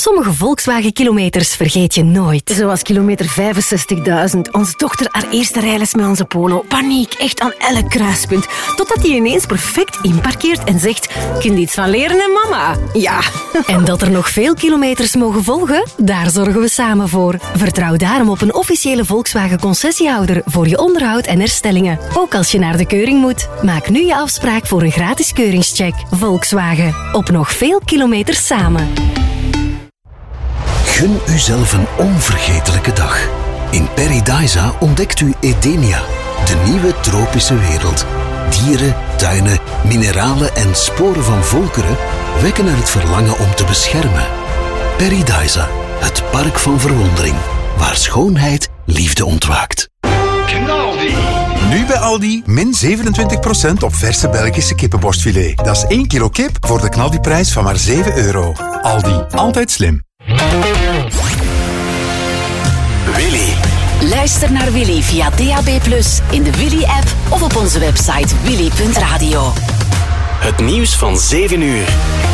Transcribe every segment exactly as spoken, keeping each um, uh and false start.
Sommige Volkswagen-kilometers vergeet je nooit. Zoals kilometer vijfenzestigduizend. Onze dochter haar eerste rijles met onze Polo. Paniek, echt aan elk kruispunt. Totdat hij ineens perfect inparkeert en zegt... Kun je iets van leren, hè, mama? Ja. En dat er nog veel kilometers mogen volgen? Daar zorgen we samen voor. Vertrouw daarom op een officiële Volkswagen-concessiehouder voor je onderhoud en herstellingen. Ook als je naar de keuring moet. Maak nu je afspraak voor een gratis keuringscheck. Volkswagen. Op nog veel kilometers samen. Gun uzelf een onvergetelijke dag. In Paradisa ontdekt u Edenia, de nieuwe tropische wereld. Dieren, tuinen, mineralen en sporen van volkeren wekken er het verlangen om te beschermen. Paradisa, het park van verwondering, waar schoonheid liefde ontwaakt. Knaldi. Nu bij Aldi, min zevenentwintig procent op verse Belgische kippenborstfilet. Dat is één kilo kip voor de Knaldi-prijs van maar zeven euro. Aldi, altijd slim. Willy. Luister naar Willy via D A B plus, in de Willy-app of op onze website willy punt radio. Het nieuws van zeven uur.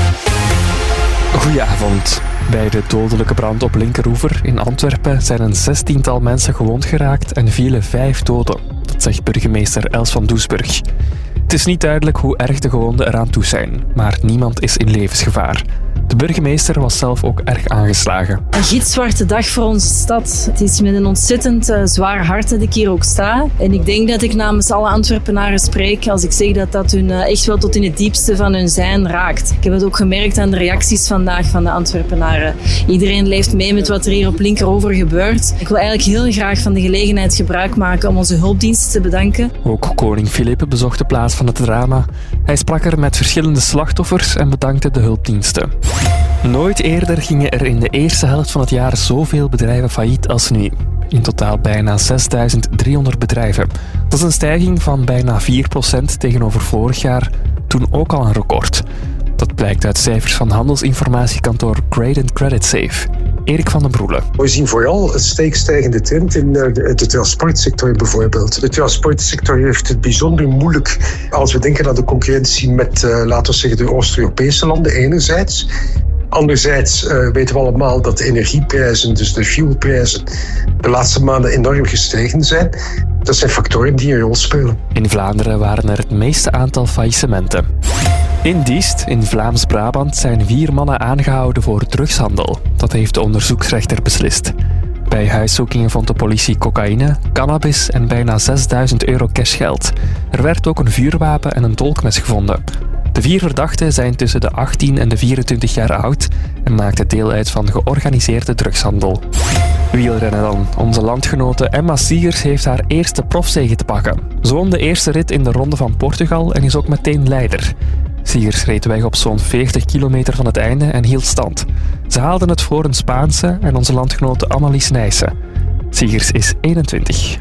Goedenavond. Bij de dodelijke brand op Linkeroever in Antwerpen zijn een zestiental mensen gewond geraakt en vielen vijf doden. Dat zegt burgemeester Els van Doesburg. Het is niet duidelijk hoe erg de gewonden eraan toe zijn, maar niemand is in levensgevaar. De burgemeester was zelf ook erg aangeslagen. Een gitzwarte dag voor onze stad. Het is met een ontzettend uh, zwaar hart dat ik hier ook sta. En ik denk dat ik namens alle Antwerpenaren spreek als ik zeg dat dat hun uh, echt wel tot in het diepste van hun zijn raakt. Ik heb het ook gemerkt aan de reacties vandaag van de Antwerpenaren. Iedereen leeft mee met wat er hier op Linkeroever gebeurt. Ik wil eigenlijk heel graag van de gelegenheid gebruik maken om onze hulpdiensten te bedanken. Ook koning Filip bezocht de plaats van het drama. Hij sprak er met verschillende slachtoffers en bedankte de hulpdiensten. Nooit eerder gingen er in de eerste helft van het jaar zoveel bedrijven failliet als nu. In totaal bijna zesduizend driehonderd bedrijven. Dat is een stijging van bijna vier procent tegenover vorig jaar, toen ook al een record. Dat blijkt uit cijfers van handelsinformatiekantoor Gradient Credit Safe. Erik van den Broele. We zien vooral een steeds stijgende trend in de, de transportsector bijvoorbeeld. De transportsector heeft het bijzonder moeilijk als we denken aan de concurrentie met, uh, laten we zeggen, de Oost-Europese landen enerzijds. Anderzijds uh, weten we allemaal dat de energieprijzen, dus de fuelprijzen, de laatste maanden enorm gestegen zijn. Dat zijn factoren die een rol spelen. In Vlaanderen waren er het meeste aantal faillissementen. In Diest, in Vlaams-Brabant, zijn vier mannen aangehouden voor drugshandel. Dat heeft de onderzoeksrechter beslist. Bij huiszoekingen vond de politie cocaïne, cannabis en bijna zesduizend euro cashgeld. Er werd ook een vuurwapen en een dolkmes gevonden. De vier verdachten zijn tussen de achttien en de vierentwintig jaar oud en maakten deel uit van georganiseerde drugshandel. Wielrennen dan. Onze landgenote Emma Siegers heeft haar eerste profzege te pakken. Ze won de eerste rit in de Ronde van Portugal en is ook meteen leider. Siegers reed weg op zo'n veertig kilometer van het einde en hield stand. Ze haalden het voor een Spaanse en onze landgenote Annelies Nijssen. Siegers is eenentwintig.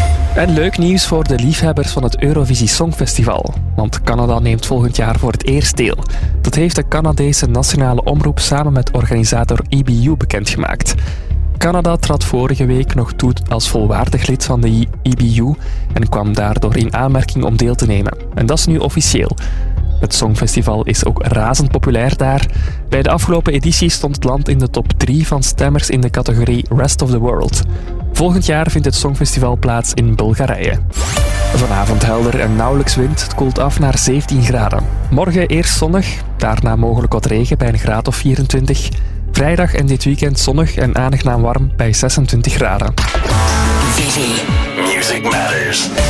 En leuk nieuws voor de liefhebbers van het Eurovisie Songfestival. Want Canada neemt volgend jaar voor het eerst deel. Dat heeft de Canadese nationale omroep samen met organisator E B U bekendgemaakt. Canada trad vorige week nog toe als volwaardig lid van de E B U en kwam daardoor in aanmerking om deel te nemen. En dat is nu officieel. Het Songfestival is ook razend populair daar. Bij de afgelopen editie stond het land in de top drie van stemmers in de categorie Rest of the World. Volgend jaar vindt het Songfestival plaats in Bulgarije. Vanavond helder en nauwelijks wind. Het koelt af naar zeventien graden. Morgen eerst zonnig, daarna mogelijk wat regen bij een graad of vierentwintig. Vrijdag en dit weekend zonnig en aangenaam warm bij zesentwintig graden. Music Matters.